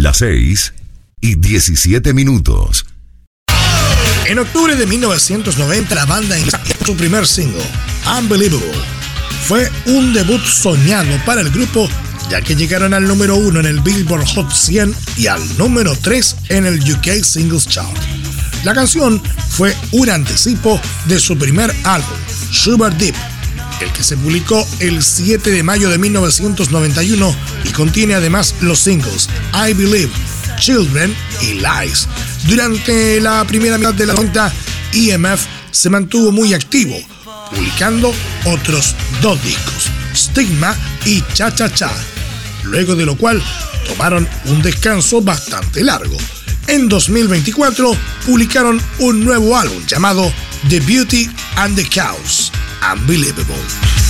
Las 6:17. En octubre de 1990, la banda inició su primer single, Unbelievable. Fue un debut soñado para el grupo, ya que llegaron al número 1 en el Billboard Hot 100 y al número 3 en el UK Singles Chart. La canción fue un anticipo de su primer álbum, Sugar Deep, el que se publicó el 7 de mayo de 1991 y contiene además los singles I Believe, Children y Lies. Durante la primera mitad de la 90, EMF se mantuvo muy activo, publicando otros 2 discos, Stigma y Cha Cha Cha, luego de lo cual tomaron un descanso bastante largo. En 2024 publicaron un nuevo álbum llamado The Beauty and the Chaos, Unbelievable.